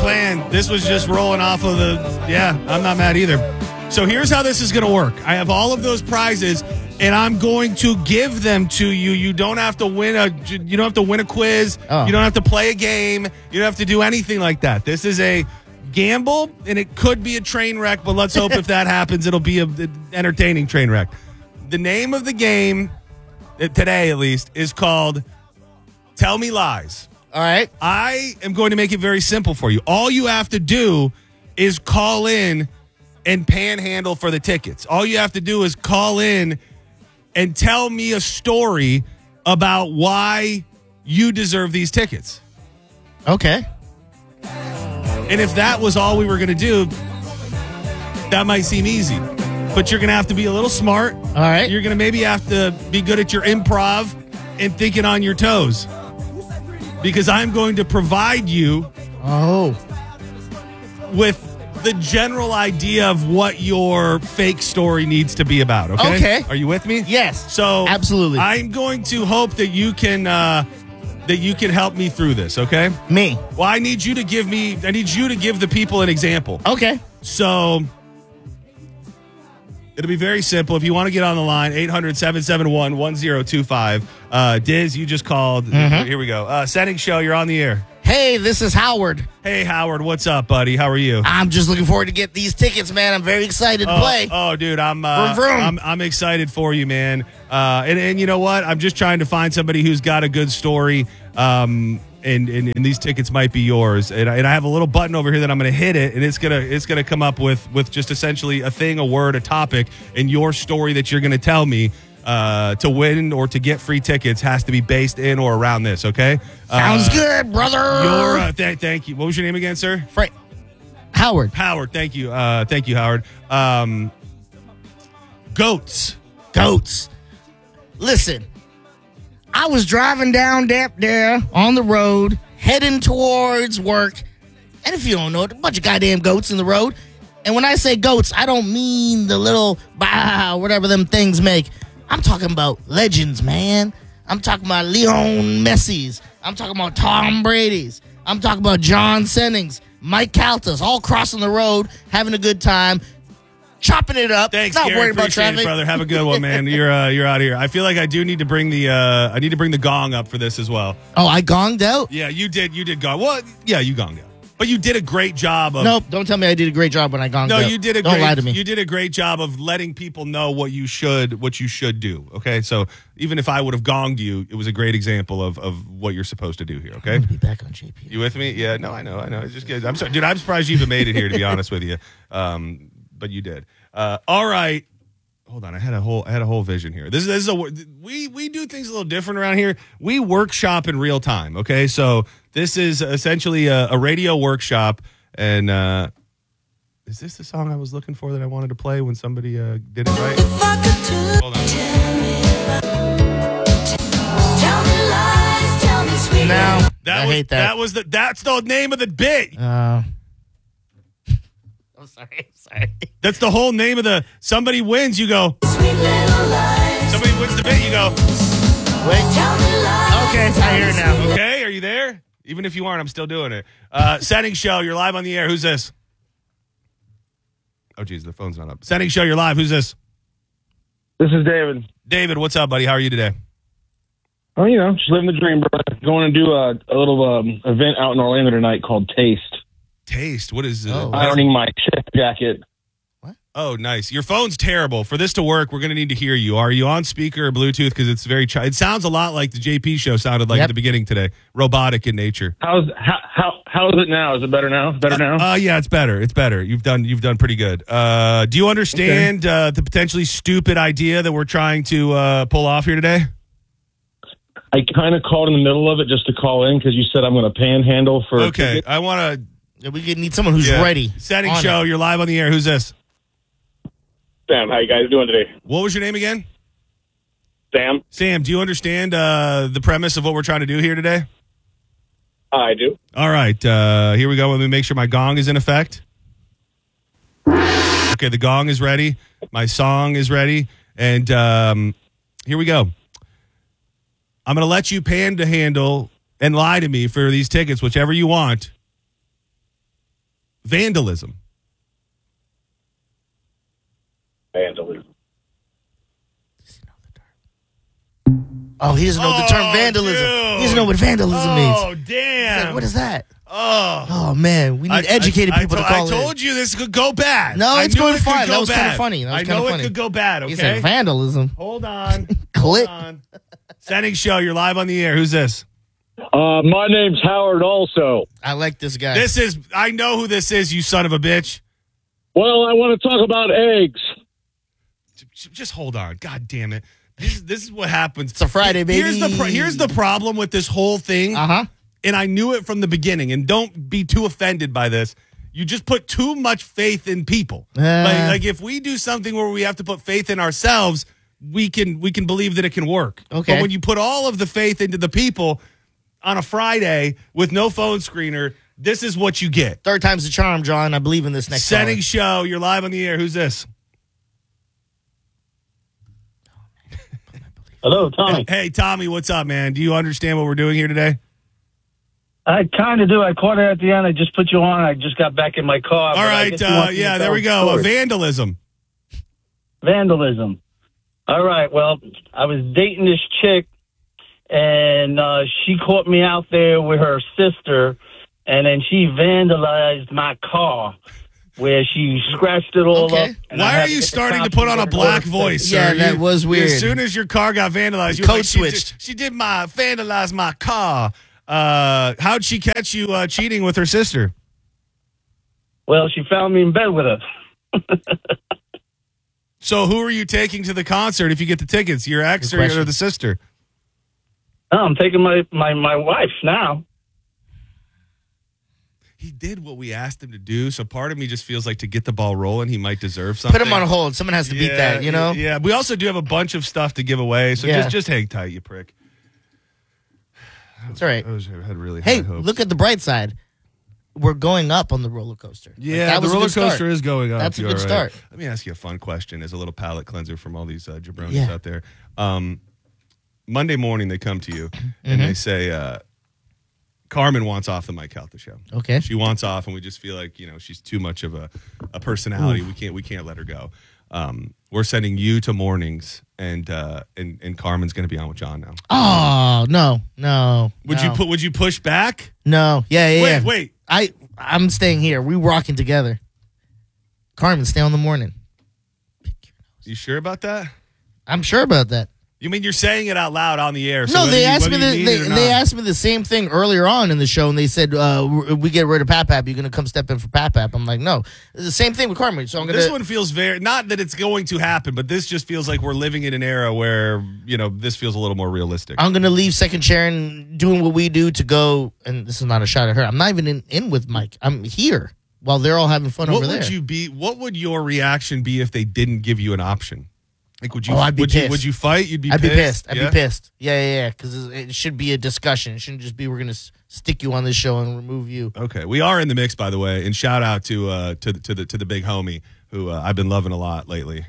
plan. This was just rolling off of I'm not mad either. So here's how this is going to work. I have all of those prizes, and I'm going to give them to you. You don't have to win a quiz. Oh. You don't have to play a game. You don't have to do anything like that. This is a gamble, and it could be a train wreck, but let's hope if that happens, it'll be an entertaining train wreck. The name of the game, today at least, is called Tell Me Lies. All right. I am going to make it very simple for you. All you have to do is call in and panhandle for the tickets. All you have to do is call in and tell me a story about why you deserve these tickets. Okay. And if that was all we were going to do, that might seem easy. But you're going to have to be a little smart. All right. You're going to maybe have to be good at your improv and thinking on your toes. Because I'm going to provide you with the general idea of what your fake story needs to be about. Okay. Are you with me? Yes. So absolutely. I'm going to hope that you can help me through this. Okay. Me. Well, I need you to give the people an example. Okay. So it'll be very simple. If you want to get on the line, 800-771-1025. Diz, you just called. Mm-hmm. Here we go. Setting show, you're on the air. Hey, this is Howard. Hey, Howard, what's up, buddy? How are you? I'm just looking forward to get these tickets, man. I'm very excited to play. Oh, dude, I'm vroom. I'm excited for you, man. And you know what? I'm just trying to find somebody who's got a good story. And these tickets might be yours. And I have a little button over here that I'm going to hit it, and it's gonna come up with just essentially a thing, a word, a topic, and your story that you're going to tell me. To win or to get free tickets has to be based in or around this, okay? Sounds good, brother. Thank you. What was your name again, sir? Howard. Howard, thank you. Thank you, Howard. Goats. Listen, I was driving down there on the road, heading towards work, and if you don't know it, a bunch of goddamn goats in the road. And when I say goats, I don't mean the little whatever them things make. I'm talking about legends, man. I'm talking about Leon Messi's. I'm talking about Tom Brady's. I'm talking about John Sennings, Mike Caltas, all crossing the road, having a good time, chopping it up. Thanks, not Gary. worried about Appreciate traffic. it, brother. Have a good one, man. You're out of here. I feel like I do need to bring the gong up for this as well. Oh, I gonged out? Yeah, you did gong. Well, yeah, you gonged out. But you did a great job of... Nope, don't tell me I did a great job when I gonged out. No, you did a Don't lie to me. You did a great job of letting people know what you should do, okay? So even if I would have gonged you, it was a great example of what you're supposed to do here, okay? I'm going to be back on JP. You with me? Yeah, no, I know. It's just good. I'm sorry, dude, I'm surprised you even made it here, to be honest with you. But you did. All right. Hold on, I had a whole vision here. This is we do things a little different around here. We workshop in real time, okay? So this is essentially a radio workshop, and is this the song I was looking for that I wanted to play when somebody did it right? Hold on. No, I hate that. That's the name of the bit. I'm sorry. That's the whole name of somebody wins, you go. Somebody wins the bit, you go. Wait. Okay, I hear it now. Okay, are you there? Even if you aren't, I'm still doing it. Setting show, you're live on the air. Who's this? Oh, geez, the phone's not up. Setting show, you're live. Who's this? This is David. David, what's up, buddy? How are you today? Oh, just living the dream, bro. Going to do a little event out in Orlando tonight called Taste. Taste? What is it? Ironing my chef jacket. What? Oh, nice. Your phone's terrible. For this to work, we're going to need to hear you. Are you on speaker or Bluetooth? Because it's very... it sounds a lot like the JP show sounded like at the beginning today. Robotic in nature. How is it now? Is it better now? Yeah, it's better. It's better. You've done pretty good. Do you understand the potentially stupid idea that we're trying to pull off here today? I kind of called in the middle of it just to call in because you said I'm going to panhandle for... Okay, I want to... We need someone who's ready. Setting show, you're live on the air. Who's this? Sam, how you guys doing today? What was your name again? Sam. Sam, do you understand the premise of what we're trying to do here today? I do. All right, here we go. Let me make sure my gong is in effect. Okay, the gong is ready. My song is ready. And here we go. I'm going to let you panhandle and lie to me for these tickets, whichever you want. Vandalism. Vandalism. Oh, he doesn't know the term vandalism. Dude. He doesn't know what vandalism means. Oh, damn. Like, what is that? Oh. Oh, man. We need educated people to call I told you this could go bad. No, it's I knew going it could fine. go That was kind bad. of funny. I know it could go bad, okay? He said vandalism. Hold on. Click. Hold on. Sending show. You're live on the air. Who's this? My name's Howard also. I like this guy. I know who this is, you son of a bitch. Well, I want to talk about eggs. Just hold on. God damn it. This is what happens. It's a Friday, baby. Here's the problem with this whole thing. Uh-huh. And I knew it from the beginning. And don't be too offended by this. You just put too much faith in people. Like if we do something where we have to put faith in ourselves, we can believe that it can work. Okay. But when you put all of the faith into the people on a Friday with no phone screener, this is what you get. Third time's the charm, John. I believe in this next Setting caller. show. You're live on the air. Who's this? Hello, Tommy. Hey, Tommy, what's up, man? Do you understand what we're doing here today? I kind of do. I caught it at the end. I just put you on. I just got back in my car. All right. Yeah, there we go. Vandalism. Vandalism. All right. Well, I was dating this chick, and she caught me out there with her sister, and then she vandalized my car, where she scratched it all up. And why are you starting to put on a black voice, Yeah, sir? that was weird. As soon as your car got vandalized, you Code were like, switched. She did vandalize my car. How'd she catch you cheating with her sister? Well, she found me in bed with her. So who are you taking to the concert if you get the tickets? Your ex Good question. or the sister? No, I'm taking my wife now. He did what we asked him to do, so part of me just feels like to get the ball rolling, he might deserve something. Put him on hold. Someone has to beat that, you know? Yeah, we also do have a bunch of stuff to give away, so Yeah. just hang tight, you prick. It's all right. I had really Hey, high hopes. look at the bright side. We're going up on the roller coaster. Yeah, that the was a roller good start. coaster is going up. That's a You're good right. start. Let me ask you a fun question as a little palate cleanser from all these jabronis Yeah. out there. Monday morning, they come to you and they say, Carmen wants off the Mike Calta show. Okay. She wants off, and we just feel like she's too much of a personality. We can't let her go. We're sending you to mornings, and Carmen's going to be on with John now. Oh, no. Would you push back? No. Yeah. Wait. I'm staying here. We rocking together. Carmen, stay on the morning. You sure about that? I'm sure about that. You mean you're saying it out loud on the air? So No, whether they you- asked whether me you mean it or they not. asked me the same thing earlier on in the show, and they said, "We get rid of Pap. You're gonna come step in for Pap." I'm like, no, the same thing with Carmen. So I'm gonna. This one feels very not that it's going to happen, but this just feels like we're living in an era where this feels a little more realistic. I'm gonna leave second chair and doing what we do to go. And this is not a shot at her. I'm not even in with Mike. I'm here while they're all having fun What over would there. you be? What would your reaction be if they didn't give you an option? Like, would you? Oh, I'd be pissed. Would you fight? You'd be. I'd be pissed. pissed. I'd be pissed. Yeah. Because it should be a discussion. It shouldn't just be we're gonna stick you on this show and remove you. Okay, we are in the mix, by the way, and shout out to the big homie who I've been loving a lot lately.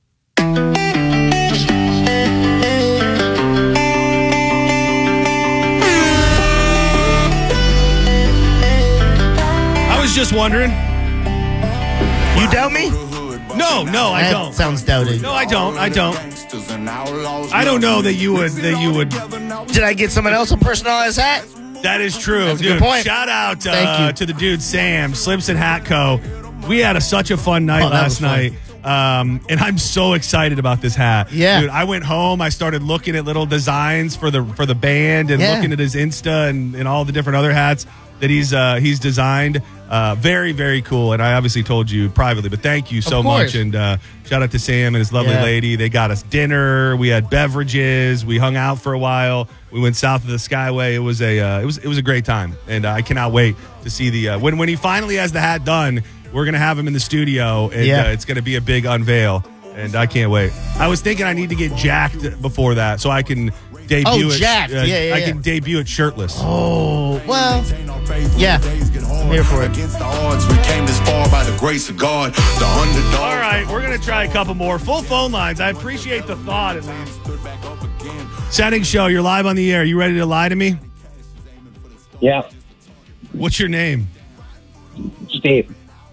I was just wondering. You doubt me? No, I That don't. sounds doubted. No, I don't. I don't know that you would. Did I get someone else a personalized hat? That is true, That's a dude. good point. Shout out Thank you. to the dude Sam, Slips and Hat Co. We had such a fun night Oh, that last was fun. night, and I'm so excited about this hat. Yeah. dude. I went home. I started looking at little designs for the band and Yeah. looking at his Insta and all the different other hats that he's designed. Very, very cool. And I obviously told you privately, but thank you so course. much. And shout out to Sam and his lovely Yeah. lady. They got us dinner. We had beverages. We hung out for a while. We went south of the Skyway. It was a great time, and I cannot wait to see the when he finally has the hat done. We're gonna have him in the studio, and Yeah. it's gonna be a big unveil, and I can't wait. I was thinking I need to get jacked before that so I can debut. Oh, it, jacked. Yeah. I can debut it shirtless. Oh, well, yeah. I'm here for it. Against the odds, we came this far by the grace of God. The underdog. All right, we're gonna try a couple more full phone lines. I appreciate the thought at least. Setting show. You're live on the air. You ready to lie to me? Yeah, What's your name? Steve.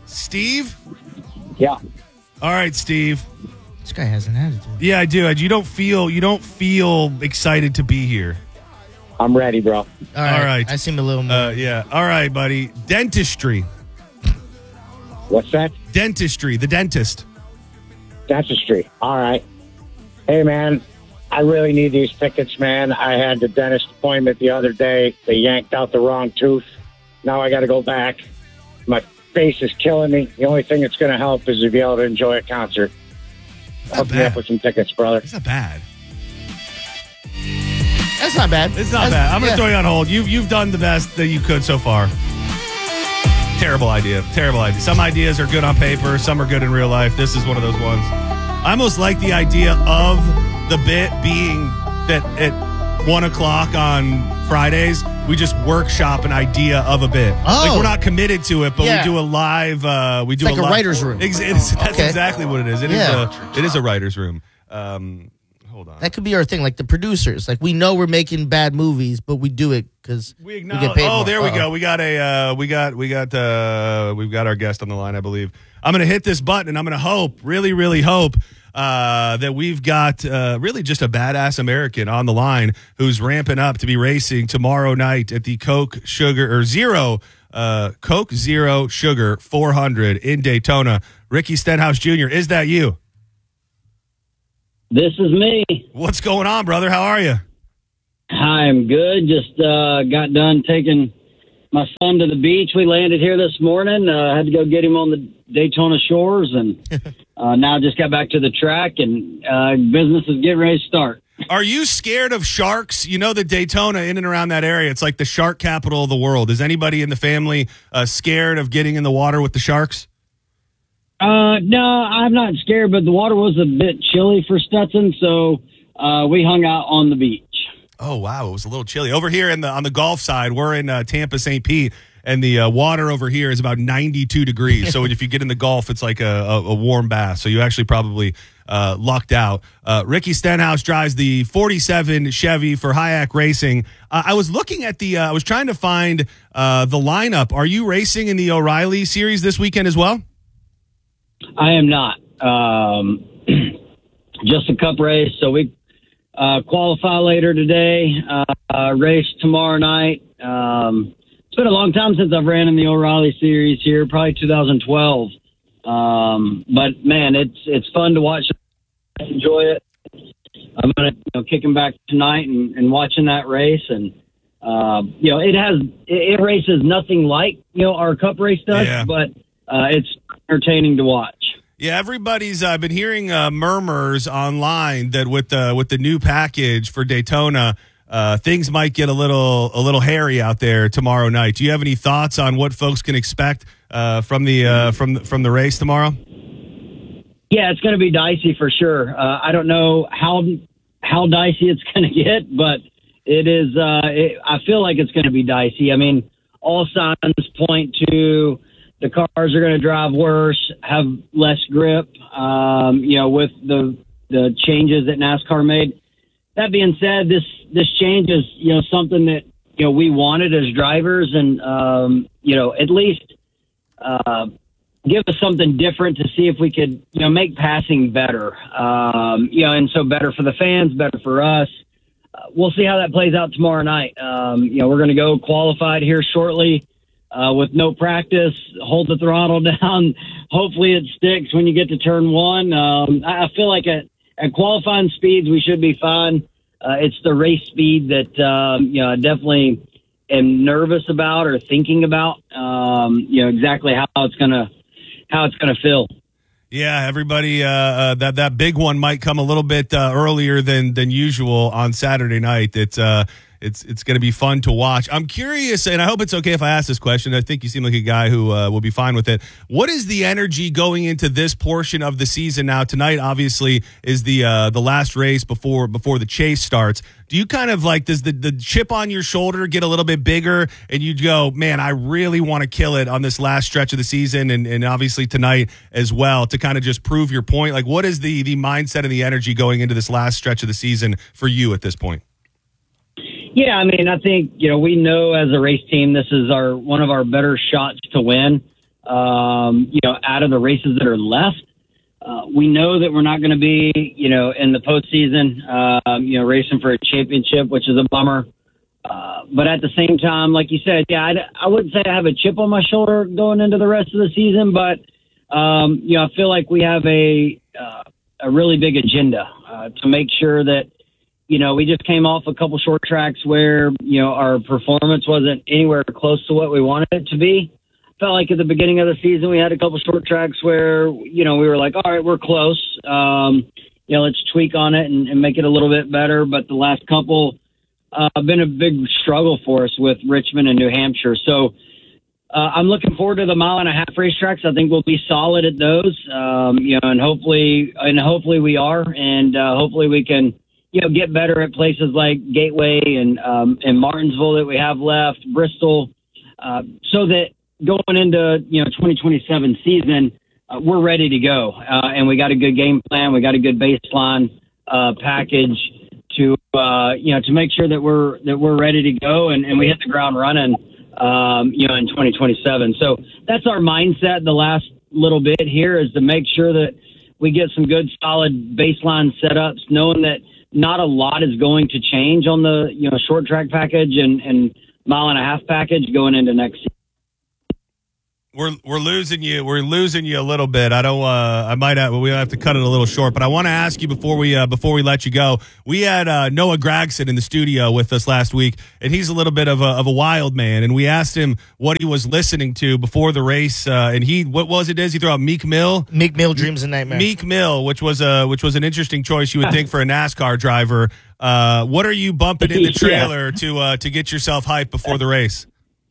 Steve? Yeah. All right, Steve. This guy has an attitude. Yeah, I do. You don't feel excited to be here. I'm ready, bro. All right. right. I seem a little more. Yeah. All right, buddy. Dentistry. What's that? Dentistry. The dentist. Dentistry. All right. Hey, man, I really need these tickets, man. I had the dentist appointment the other day. They yanked out the wrong tooth. Now I got to go back. My face is killing me. The only thing that's going to help is to be able to enjoy a concert. Hook me up with some tickets, brother. It's not bad. That's not bad. It's not bad. I'm going to throw you on hold. You've done the best that you could so far. Terrible idea. Terrible idea. Some ideas are good on paper. Some are good in real life. This is one of those ones. I almost like the idea of the bit being that at 1 o'clock on Fridays, we just workshop an idea of a bit. Oh. Like we're not committed to it, but Yeah. we do a live. It's like a writer's room. That's Okay. exactly what it is. It is a writer's room. Hold on. That could be our thing, like the producers. Like we know we're making bad movies, but we do it because we get paid. Oh, more. there we go. We got we've got our guest on the line, I believe. I'm going to hit this button and I'm going to hope, really, really hope that we've got really just a badass American on the line who's ramping up to be racing tomorrow night at the Coke Zero Sugar 400 in Daytona. Ricky Stenhouse Jr., is that you? This is me. What's going on, brother? How are you? I'm good. Just got done taking my son to the beach. We landed here this morning. Had to go get him on the Daytona shores, and now just got back to the track, and business is getting ready to start. Are you scared of sharks? You know that Daytona, in and around that area, it's like the shark capital of the world. Is anybody in the family scared of getting in the water with the sharks? No, I'm not scared, but the water was a bit chilly for Stetson, so we hung out on the beach. Oh, wow. It was a little chilly. Over here on the Gulf side, we're in Tampa, St. Pete, and the water over here is about 92 degrees. So if you get in the Gulf, it's like a warm bath. So you actually probably lucked out. Ricky Stenhouse drives the 47 Chevy for Hayek Racing. I was looking at I was trying to find the lineup. Are you racing in the O'Reilly series this weekend as well? I am not. Just a cup race. So we qualify later today, race tomorrow night. It's been a long time since I've ran in the O'Reilly series here, probably 2012. But man, it's fun to watch. I enjoy it. I'm going to kick him back tonight and watching that race. And, it races nothing like, our cup race does, but it's entertaining to watch. Yeah, everybody's. I've been hearing murmurs online that with the new package for Daytona, things might get a little hairy out there tomorrow night. Do you have any thoughts on what folks can expect from the race tomorrow? Yeah, it's going to be dicey for sure. I don't know how dicey it's going to get, but it is. I feel like it's going to be dicey. I mean, all signs point to the cars are going to drive worse, have less grip, with the changes that NASCAR made. That being said, this change is, something that, we wanted as drivers and, at least give us something different to see if we could, make passing better, and so better for the fans, better for us. We'll see how that plays out tomorrow night. We're going to go qualified here shortly. With no practice, hold the throttle down. Hopefully it sticks when you get to turn one. I feel like at qualifying speeds, we should be fine. It's the race speed that, I definitely am nervous about or thinking about, exactly how it's going to feel. Yeah, everybody, that big one might come a little bit earlier than usual on Saturday night. It's going to be fun to watch. I'm curious, and I hope it's okay if I ask this question. I think you seem like a guy who will be fine with it. What is the energy going into this portion of the season now? Tonight, obviously, is the last race before the chase starts. Do you kind of does the chip on your shoulder get a little bit bigger, and you go, man, I really want to kill it on this last stretch of the season, and obviously tonight as well, to kind of just prove your point? Like, what is the mindset and the energy going into this last stretch of the season for you at this point? Yeah, I mean, I think, we know as a race team, this is one of our better shots to win. out of the races that are left. We know that we're not going to be, in the postseason, racing for a championship, which is a bummer. But at the same time, like you said, I wouldn't say I have a chip on my shoulder going into the rest of the season, but, I feel like we have a really big agenda to make sure that, we just came off a couple short tracks where, our performance wasn't anywhere close to what we wanted it to be. Felt like at the beginning of the season, we had a couple short tracks where, we were like, all right, we're close. Let's tweak on it and make it a little bit better. But the last couple have been a big struggle for us with Richmond and New Hampshire. So I'm looking forward to the 1.5 mile racetracks. I think we'll be solid at those, and hopefully we are. And hopefully we can, get better at places like Gateway and Martinsville that we have left, Bristol, so that going into 2027 season, we're ready to go, and we got a good game plan. We got a good baseline package to make sure that we're ready to go and we hit the ground running, in 2027. So that's our mindset. The last little bit here is to make sure that we get some good, solid baseline setups, knowing that not a lot is going to change on the short track package and 1.5 mile package going into next season. We're losing you. We're losing you a little bit. We'll have to cut it a little short, but I want to ask you before we let you go. We had Noah Gragson in the studio with us last week, and he's a little bit of a wild man. And we asked him what he was listening to before the race, and what was it? He threw out Meek Mill. Meek Mill, Dreams and Nightmares. Meek Mill, which was an interesting choice, you would think, for a NASCAR driver. What are you bumping in the trailer to get yourself hyped before the race?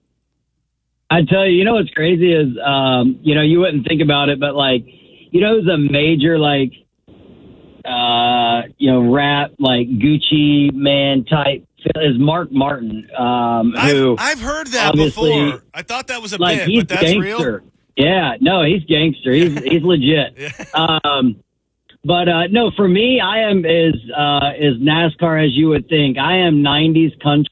I tell you, what's crazy is, you wouldn't think about it, but who's a major rap Gucci man type is Mark Martin. I've heard that before. I thought that was a bit, he's but that's gangster. real. Yeah, no, he's gangster. He's legit. But no, for me, I am as NASCAR as you would think. I am 90s country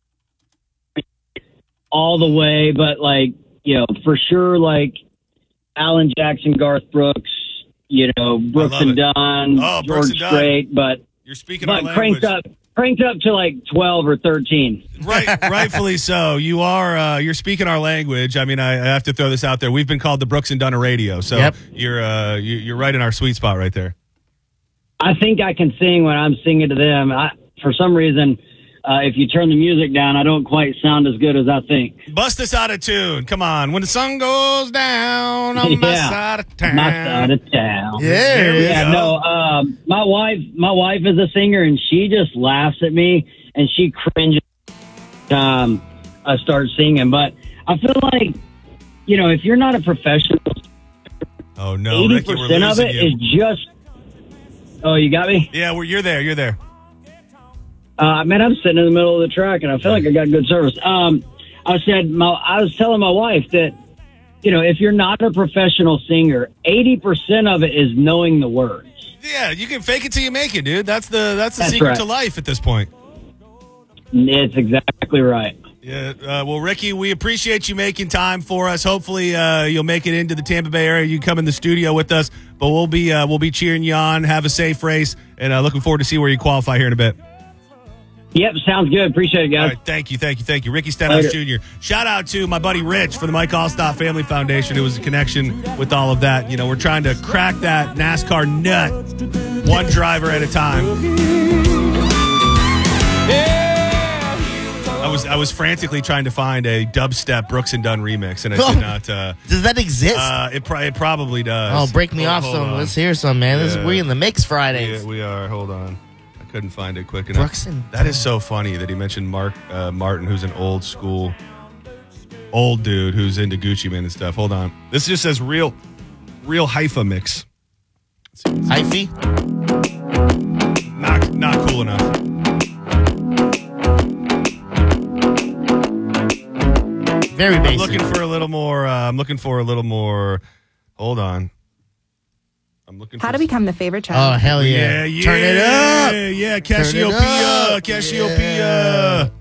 all the way, but for sure, Alan Jackson, Garth Brooks, Brooks and Dunn, George Strait, but you're speaking our language. Cranked up to 12 or 13. Right, rightfully so. You're speaking our language. I mean, I have to throw this out there. We've been called the Brooks and Dunn of radio, so yep. You're right in our sweet spot right there. I think I can sing when I'm singing to them. For some reason, if you turn the music down, I don't quite sound as good as I think. Bust us out of tune. Come on. When the sun goes down on my side of town. My side of town. Yeah. No, my wife is a singer, and she just laughs at me, and she cringes I start singing. But I feel like, if you're not a professional, 80% of it is just... Oh, you got me? Yeah, you're there. You're there. Man, I'm sitting in the middle of the track, and I feel like I got good service. I was telling my wife that, if you're not a professional singer, 80% of it is knowing the words. Yeah, you can fake it till you make it, dude. That's the secret to life at this point. It's exactly right. Yeah. Well, Ricky, we appreciate you making time for us. Hopefully, you'll make it into the Tampa Bay area. You can come in the studio with us, but we'll be cheering you on. Have a safe race, and looking forward to see where you qualify here in a bit. Yep, sounds good. Appreciate it, guys. All right, thank you. Ricky Stenhouse Jr. Shout out to my buddy Rich from the Mike Allstott Family Foundation. It was a connection with all of that. We're trying to crack that NASCAR nut one driver at a time. I was frantically trying to find a dubstep Brooks and Dunn remix, and I did not. Does that exist? It probably does. Oh, break me off some. Let's hear some, man. Yeah. We're in the mix Fridays. We are. Hold on. Couldn't find it quick enough. Brooks and that is so funny that he mentioned Mark Martin, who's an old dude who's into Gucci Mane and stuff. Hold on. This just says real Haifa mix. Hyphy? Not cool enough. Very basic. I'm looking for a little more. Hold on. How to become the favorite child. Oh, hell yeah. Yeah. Turn it up. Yeah, Cassiopeia.